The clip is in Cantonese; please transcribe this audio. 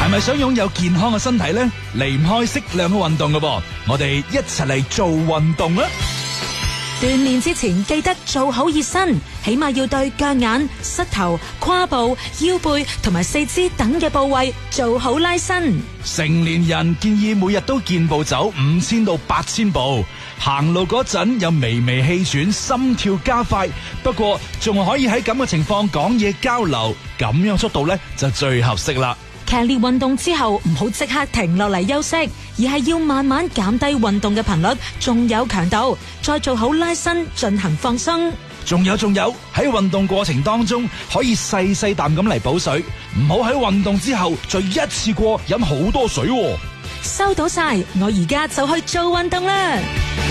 係咪想擁有健康嘅身體呢？離唔開適量嘅運動㗎噃，我哋一齊嚟做運動啦！ 鍛煉之前記得做好熱身，起碼要對腳眼、膝頭、胯部、腰背同埋四肢等嘅部位做好拉伸。 成年人建議每日都健步走5000到8000步，行路嗰陣有微微氣喘，心跳加快，不過仲可以喺咁嘅情況講嘢交流，咁樣速度呢就最合適啦。 劇烈運動之後唔好即刻停落嚟休息，而係要慢慢減低運動嘅頻率，仲有強度，再做好拉伸進行放鬆。 仲有喺運動過程當中可以細細啖咁嚟補水，唔好喺運動之後再一次過飲好多水喎。 收到晒，我而家就去做運動啦。